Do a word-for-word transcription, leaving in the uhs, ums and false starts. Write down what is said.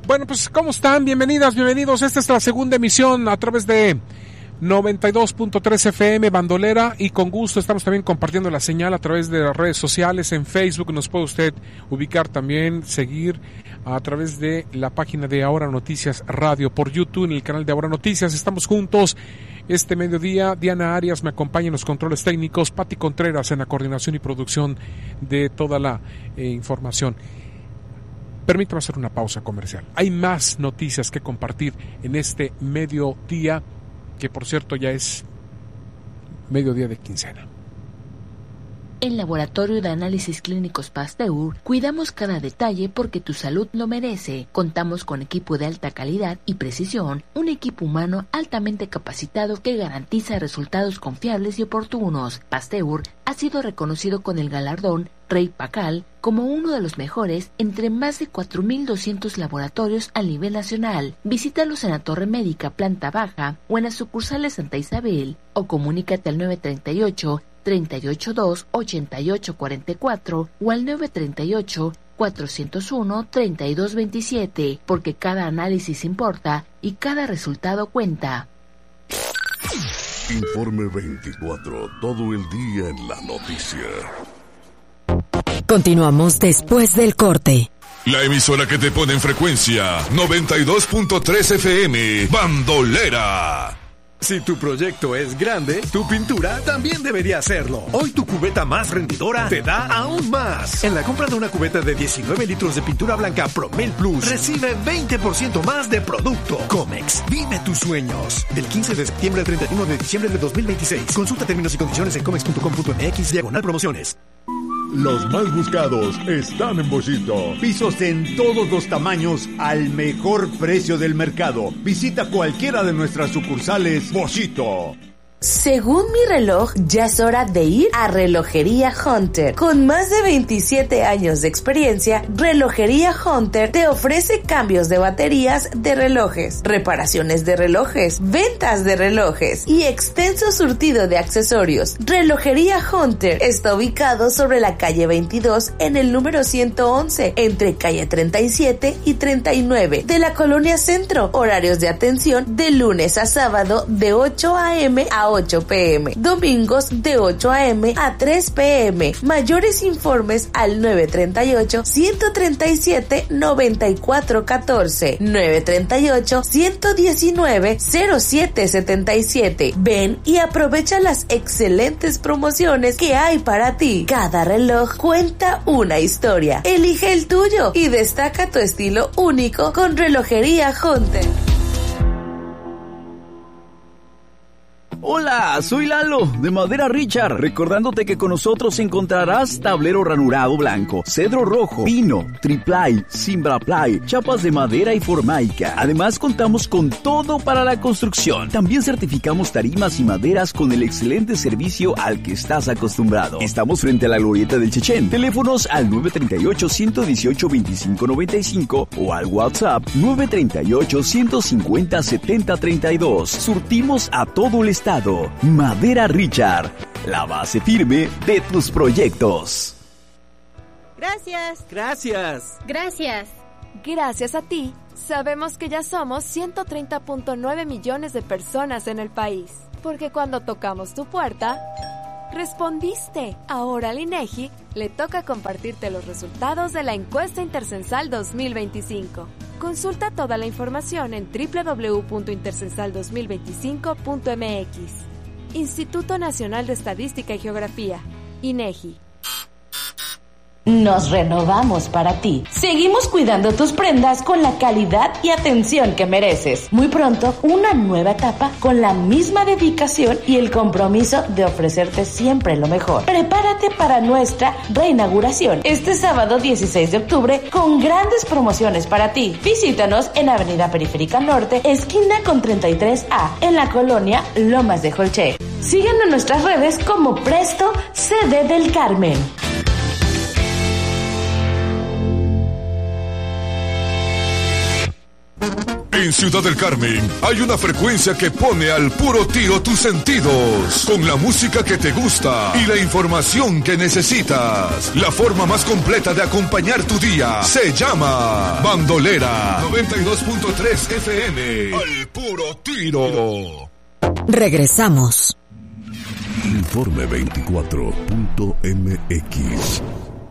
Bueno, pues, ¿cómo están? Bienvenidas, bienvenidos. Esta es la segunda emisión a través de noventa y dos punto tres F M Bandolera, y con gusto estamos también compartiendo la señal a través de las redes sociales. En Facebook nos puede usted ubicar también, seguir a través de la página de Ahora Noticias Radio, por YouTube en el canal de Ahora Noticias. Estamos juntos este mediodía. Diana Arias me acompaña en los controles técnicos, Pati Contreras en la coordinación y producción de toda la eh, información. Permítame hacer una pausa comercial. Hay más noticias que compartir en este mediodía, que por cierto ya es mediodía de quincena. En Laboratorio de Análisis Clínicos Pasteur, cuidamos cada detalle porque tu salud lo merece. Contamos con equipo de alta calidad y precisión, un equipo humano altamente capacitado que garantiza resultados confiables y oportunos. Pasteur ha sido reconocido con el galardón Rey Pacal como uno de los mejores entre más de cuatro mil doscientos laboratorios a nivel nacional. Visítalos en la Torre Médica, planta baja, o en las sucursales Santa Isabel, o comunícate al nueve treinta y ocho, treinta y ocho dos, ochenta y ocho cuarenta y cuatro o al nueve treinta y ocho, cuatrocientos uno, treinta y dos veintisiete, porque cada análisis importa y cada resultado cuenta. Informe veinticuatro, todo el día en la noticia. Continuamos después del corte. La emisora que te pone en frecuencia, noventa y dos punto tres F M, Bandolera. Si tu proyecto es grande, tu pintura también debería serlo. Hoy tu cubeta más rendidora te da aún más. En la compra de una cubeta de diecinueve litros de pintura blanca Promel Plus, recibe veinte por ciento más de producto. Comex, vive tus sueños. Del quince de septiembre al treinta y uno de diciembre de dos mil veintiséis. Consulta términos y condiciones en comex punto com punto m x diagonal promociones. Los más buscados están en Boschito. Pisos en todos los tamaños al mejor precio del mercado. Visita cualquiera de nuestras sucursales Boschito. Según mi reloj, ya es hora de ir a Relojería Hunter. Con más de veintisiete años de experiencia, Relojería Hunter te ofrece cambios de baterías de relojes, reparaciones de relojes, ventas de relojes y extenso surtido de accesorios. Relojería Hunter está ubicado sobre la calle veintidós en el número ciento once, entre calle treinta y siete y treinta y nueve de la Colonia Centro. Horarios de atención de lunes a sábado de ocho a eme a ocho pe eme, domingos de ocho a eme a tres pe eme. Mayores informes al nueve treinta y ocho, ciento treinta y siete, noventa y cuatro catorce, nueve treinta y ocho, ciento diecinueve, cero siete setenta y siete. Ven y aprovecha las excelentes promociones que hay para ti. Cada reloj cuenta una historia. Elige el tuyo y destaca tu estilo único con Relojería Hunter. Hola, soy Lalo, de Madera Richard, recordándote que con nosotros encontrarás tablero ranurado blanco, cedro rojo, pino, triplay, cimbraplay, chapas de madera y formaica. Además, contamos con todo para la construcción. También certificamos tarimas y maderas con el excelente servicio al que estás acostumbrado. Estamos frente a la Glorieta del Chechén. Teléfonos al nueve treinta y ocho, ciento dieciocho, veinticinco noventa y cinco o al WhatsApp nueve treinta y ocho, ciento cincuenta, setenta treinta y dos. Surtimos a todo el estado. Madera Richard, la base firme de tus proyectos. Gracias. Gracias. Gracias. Gracias a ti, sabemos que ya somos ciento treinta punto nueve millones de personas en el país. Porque cuando tocamos tu puerta, respondiste. Ahora al INEGI le toca compartirte los resultados de la encuesta Intercensal dos mil veinticinco. Consulta toda la información en doble u doble u doble u punto intercensal dos mil veinticinco punto eme equis. Instituto Nacional de Estadística y Geografía, INEGI. Nos renovamos para ti. Seguimos cuidando tus prendas con la calidad y atención que mereces. Muy pronto, una nueva etapa con la misma dedicación y el compromiso de ofrecerte siempre lo mejor. Prepárate para nuestra reinauguración este sábado dieciséis de octubre con grandes promociones para ti. Visítanos en Avenida Periférica Norte, esquina con treinta y tres A, en la colonia Lomas de Jolché. Síguenos en nuestras redes como Presto C D del Carmen. En Ciudad del Carmen hay una frecuencia que pone al puro tiro tus sentidos, con la música que te gusta y la información que necesitas. La forma más completa de acompañar tu día se llama Bandolera noventa y dos punto tres F M. Al puro tiro. Regresamos. Informe veinticuatro punto M X.